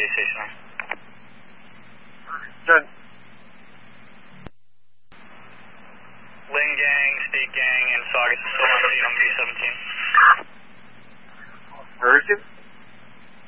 gas station. Done. Lynn Gang, State Gang, and Saugus is still on scene on B-17. Where is it?